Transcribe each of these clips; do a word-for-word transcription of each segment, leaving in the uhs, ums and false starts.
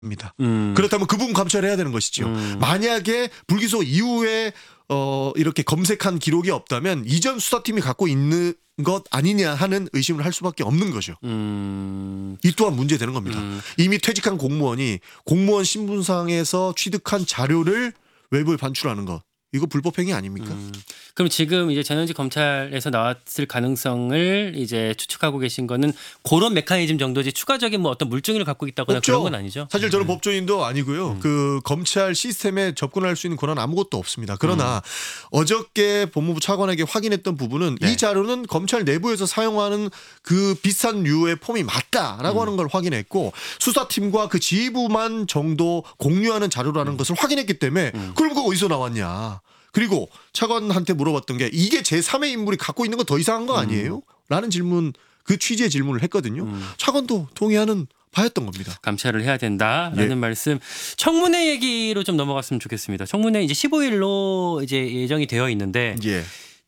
입니다. 음. 그렇다면 그 부분 감찰해야 되는 것이죠. 음. 만약에 불기소 이후에 어 이렇게 검색한 기록이 없다면 이전 수사팀이 갖고 있는 것 아니냐 하는 의심을 할 수밖에 없는 거죠. 음. 이 또한 문제되는 겁니다. 음. 이미 퇴직한 공무원이 공무원 신분상에서 취득한 자료를 외부에 반출하는 것. 이거 불법행위 아닙니까? 음. 그럼 지금 이제 전현직 검찰에서 나왔을 가능성을 이제 추측하고 계신 거는 그런 메커니즘 정도지 추가적인 뭐 어떤 물증을 갖고 있다거나 없죠. 그런 건 아니죠? 사실 저는 음. 법조인도 아니고요. 음. 그 검찰 시스템에 접근할 수 있는 권한 아무것도 없습니다. 그러나 음. 어저께 법무부 차관에게 확인했던 부분은 네. 이 자료는 검찰 내부에서 사용하는 그 비슷한 류의 폼이 맞다라고 음. 하는 걸 확인했고 수사팀과 그 지휘부만 정도 공유하는 자료라는 음. 것을 확인했기 때문에 음. 그럼 그거 어디서 나왔냐. 그리고 차관한테 물어봤던 게 이게 제삼의 인물이 갖고 있는 건 더 이상한 거 아니에요? 음. 라는 질문 그 취지의 질문을 했거든요. 음. 차관도 동의하는 바였던 겁니다. 감찰을 해야 된다라는 예. 말씀. 청문회 얘기로 좀 넘어갔으면 좋겠습니다. 청문회 이제 십오 일로 이제 예정이 되어 있는데 예.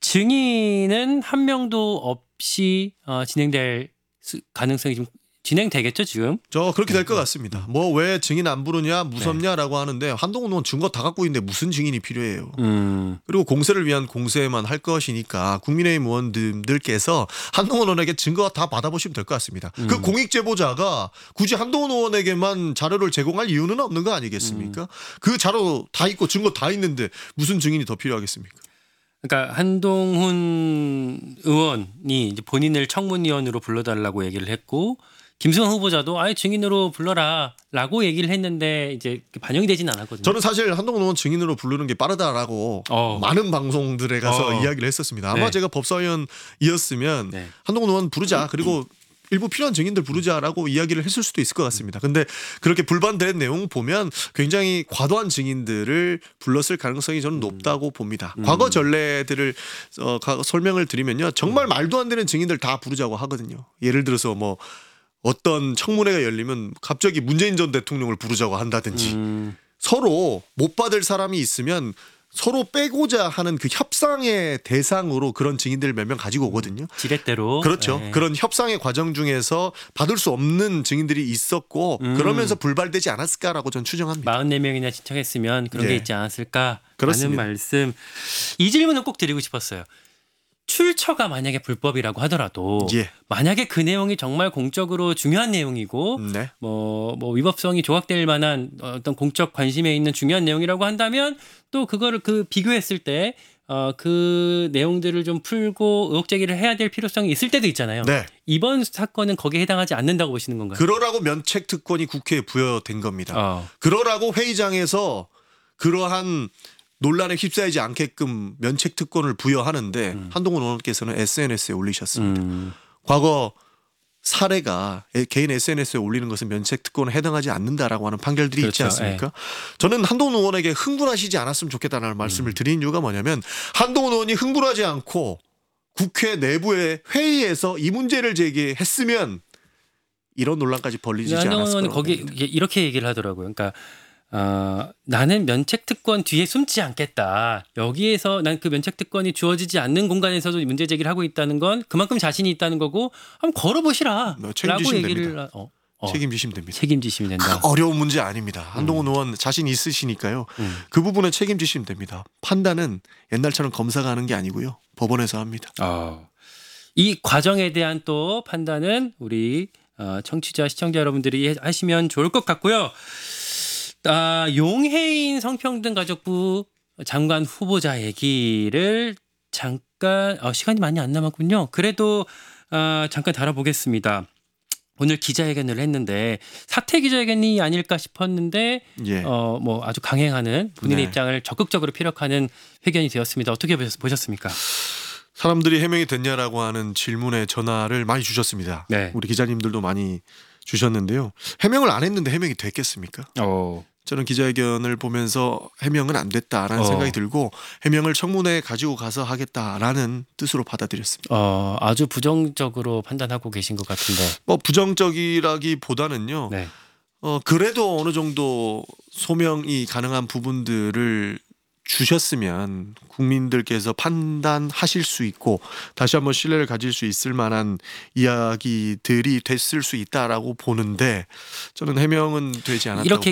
증인은 한 명도 없이 어, 진행될 수- 가능성이 좀 진행되겠죠 지금? 저 그렇게 될 것 같습니다. 뭐 왜 증인 안 부르냐 무섭냐라고 하는데 한동훈 의원 증거 다 갖고 있는데 무슨 증인이 필요해요. 음. 그리고 공세를 위한 공세만 할 것이니까 국민의힘 의원들께서 한동훈 의원에게 증거 다 받아보시면 될 것 같습니다. 음. 그 공익 제보자가 굳이 한동훈 의원에게만 자료를 제공할 이유는 없는 거 아니겠습니까? 음. 그 자료 다 있고 증거 다 있는데 무슨 증인이 더 필요하겠습니까? 그러니까 한동훈 의원이 이제 본인을 청문위원으로 불러달라고 얘기를 했고 김수현 후보자도 아예 증인으로 불러라라고 얘기를 했는데 이제 반영이 되진 않았거든요. 저는 사실 한동훈 의원 증인으로 부르는 게 빠르다라고 어. 많은 방송들에 가서 어. 이야기를 했었습니다. 아마 네. 제가 법사위원이었으면 네. 한동훈 의원 부르자. 그리고 일부 필요한 증인들 부르자라고 이야기를 했을 수도 있을 것 같습니다. 근데 그렇게 불반된 내용 보면 굉장히 과도한 증인들을 불렀을 가능성이 저는 높다고 봅니다. 음. 과거 전례들을 어, 가- 설명을 드리면요. 정말 말도 안 되는 증인들 다 부르자고 하거든요. 예를 들어서 뭐 어떤 청문회가 열리면 갑자기 문재인 전 대통령을 부르자고 한다든지 음. 서로 못 받을 사람이 있으면 서로 빼고자 하는 그 협상의 대상으로 그런 증인들 몇 명 가지고 오거든요. 지렛대로. 그렇죠. 네. 그런 협상의 과정 중에서 받을 수 없는 증인들이 있었고 음. 그러면서 불발되지 않았을까라고 저는 추정합니다. 사십사 명이나 신청했으면 그런 게 예. 있지 않았을까라는 그렇습니다. 말씀. 이 질문은 꼭 드리고 싶었어요. 출처가 만약에 불법이라고 하더라도 예. 만약에 그 내용이 정말 공적으로 중요한 내용이고 네. 뭐, 뭐 위법성이 조각될 만한 어떤 공적 관심에 있는 중요한 내용이라고 한다면 또 그거를 그 비교했을 때 어, 그 내용들을 좀 풀고 의혹 제기를 해야 될 필요성이 있을 때도 있잖아요. 네. 이번 사건은 거기에 해당하지 않는다고 보시는 건가요? 그러라고 면책 특권이 국회에 부여된 겁니다. 어. 그러라고 회의장에서 그러한 논란에 휩싸이지 않게끔 면책 특권을 부여하는데 음. 한동훈 의원께서는 에스엔에스에 올리셨습니다. 음. 과거 사례가 개인 에스엔에스에 올리는 것은 면책 특권에 해당하지 않는다라고 하는 판결들이 있지 그렇죠. 않습니까? 저는 한동훈 의원에게 흥분하시지 않았으면 좋겠다는 말씀을 음. 드린 이유가 뭐냐면 한동훈 의원이 흥분하지 않고 국회 내부의 회의에서 이 문제를 제기했으면 이런 논란까지 벌리지 않았을 한동훈 거라고 의원은 거기 봅니다. 이게 이렇게 얘기를 하더라고요. 그러니까 어, 나는 면책 특권 뒤에 숨지 않겠다. 여기에서 난 그 면책 특권이 주어지지 않는 공간에서도 문제 제기를 하고 있다는 건 그만큼 자신이 있다는 거고 한번 걸어보시라. 뭐 라고 책임지시면 얘기를 됩니다. 어, 어, 책임지시면 됩니다. 책임지시면 된다. 어려운 문제 아닙니다. 한동훈 의원 자신 있으시니까요. 음. 그 부분에 책임지시면 됩니다. 판단은 옛날처럼 검사가 하는 게 아니고요. 법원에서 합니다. 어. 이 과정에 대한 또 판단은 우리 어, 청취자 시청자 여러분들이 하시면 좋을 것 같고요. 아, 용해인 성평등가족부 장관 후보자 얘기를 잠깐 어, 시간이 많이 안 남았군요. 그래도 어, 잠깐 다뤄보겠습니다. 오늘 기자회견을 했는데 사퇴 기자회견이 아닐까 싶었는데 예. 어, 뭐 아주 강행하는 본인의 네. 입장을 적극적으로 피력하는 회견이 되었습니다. 어떻게 보셨- 보셨습니까? 사람들이 해명이 됐냐라고 하는 질문에 전화를 많이 주셨습니다. 네. 우리 기자님들도 많이 주셨는데요. 해명을 안 했는데 해명이 됐겠습니까? 어. 저는 기자회견을 보면서 해명은 안 됐다라는 어. 생각이 들고 해명을 청문회에 가지고 가서 하겠다라는 뜻으로 받아들였습니다. 어, 아주 부정적으로 판단하고 계신 것 같은데. 뭐 부정적이라기보다는요. 네. 어 그래도 어느 정도 소명이 가능한 부분들을 주셨으면 국민들께서 판단하실 수 있고 다시 한번 신뢰를 가질 수 있을 만한 이야기들이 됐을 수 있다라고 보는데 저는 해명은 되지 않았다고 이렇게